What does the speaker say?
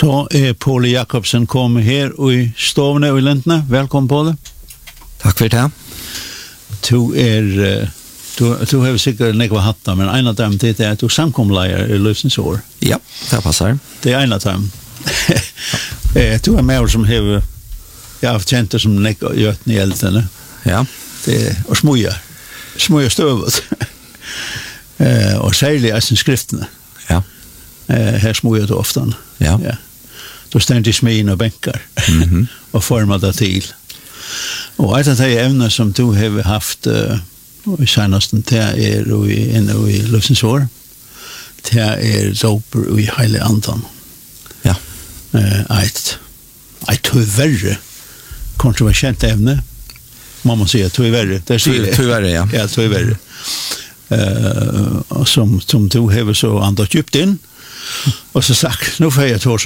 Så är Paul Jakobsen kommer här i stovne i Lentene. Välkommen Paul. Tack för det. Du har säkert nekva hatta, men en av dem det är att du samkomleier i Løvsens år. Ja, det passar. Det är en av dem. Du är med som har jag har känt det som nekva götni i eltene. Ja. Det och smuja stövet. Och särskilt i sin skriftene. Ja. Här smuja du ofta. Ja. Då ständer de smin och bänkar och formar det till. Och ett av de ämnen som du har haft i senaste det är inne i Løvsens år. Det är doper i hela andan. Ja. Ett tyvärr kontroversiellt ämne. Man måste säga tyvärr. Det säger tyvärr, ja. Ja, tyvärr. Som du har så andat djupt in. Och så sagt, nu får jag ta